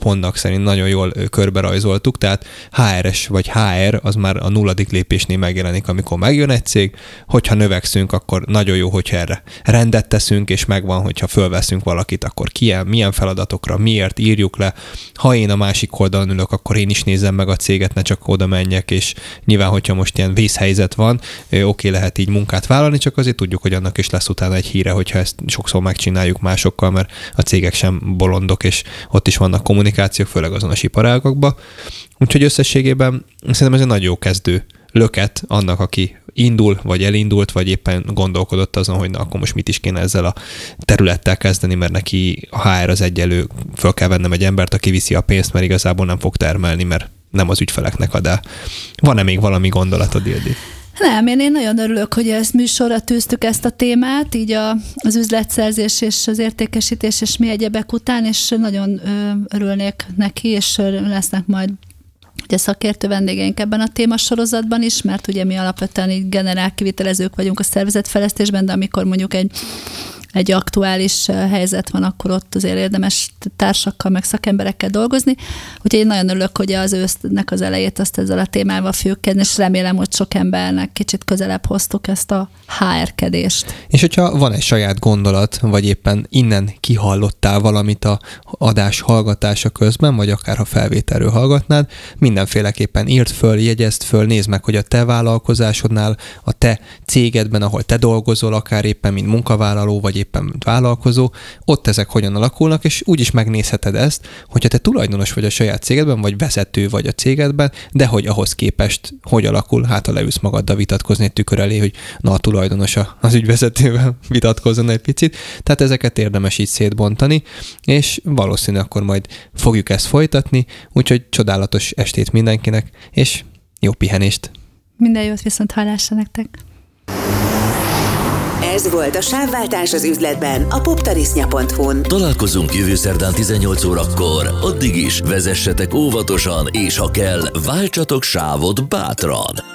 pontnak szerint nagyon jól körberajzoltuk, tehát HRS vagy HR az már a 0. lépésnél megjelenik, amikor megjön egy cég, hogyha növekszünk, akkor nagyon jó, hogyha erre rendet teszünk, és megvan, hogyha fölveszünk valakit, akkor milyen feladatokra, miért írjuk le. Ha én a másik oldalon ülök, akkor én is nézem meg a céget, ne csak oda menjek, és nyilván, hogyha most ilyen vészhelyzet van, oké, lehet így munkát vállalni, csak azért tudjuk, hogy annak is lesz utána egy híre, hogyha ezt sokszor megcsináljuk másokkal, mert a cégek sem bolondok, és ott is vannak kommunikációk, főleg azonos iparágakban. Úgyhogy összességében szerintem ez egy nagyon jó kezdő löket annak, aki indul, vagy elindult, vagy éppen gondolkodott azon, hogy na, akkor most mit is kéne ezzel a területtel kezdeni, mert neki a HR az egyelő, föl kell vennem egy embert, aki viszi a pénzt, mert igazából nem fog termelni, mert nem az ügyfeleknek ad el. Van-e még valami gondolatod, Ildi? Nem, én nagyon örülök, hogy ezt műsorra tűztük ezt a témát, így az üzletszerzés és az értékesítés és mi egyebek után, és nagyon örülnék neki, és lesznek majd ugye szakértő vendégeink ebben a témasorozatban is, mert ugye mi alapvetően így generál kivitelezők vagyunk a szervezetfejlesztésben, de amikor mondjuk egy aktuális helyzet van, akkor ott azért érdemes társakkal, meg szakemberekkel dolgozni. Úgyhogy én nagyon örülök, hogy az ősznek az elejét azt ezzel a témával fogjuk kezdeni, és remélem, hogy sok embernek kicsit közelebb hoztuk ezt a HR-kedést. És hogyha van egy saját gondolat, vagy éppen innen kihallottál valamit a adás hallgatása közben, vagy akár ha felvételről hallgatnád, mindenféleképpen írd föl, jegyezd föl, nézd meg, hogy a te vállalkozásodnál, a te cégedben, ahol te dolgozol, akár éppen mint munkavállaló, vagy éppen mint vállalkozó, ott ezek hogyan alakulnak, és úgy is megnézheted ezt, hogyha te tulajdonos vagy a saját cégedben, vagy vezető vagy a cégedben, de hogy ahhoz képest hogy alakul, hát ha leülsz magaddal vitatkozni egy tükör elé, hogy na a tulajdonos az ügyvezetővel vitatkozzon egy picit. Tehát ezeket érdemes így szétbontani, és valószínűleg akkor majd fogjuk ezt folytatni, úgyhogy csodálatos estét mindenkinek, és jó pihenést! Minden jót, viszont hallásra nektek! Ez volt a Sávváltás az üzletben a poptarisznya.hu-n. Találkozunk jövő szerdán 18 órakor. Addig is vezessetek óvatosan, és ha kell, váltsatok sávot bátran.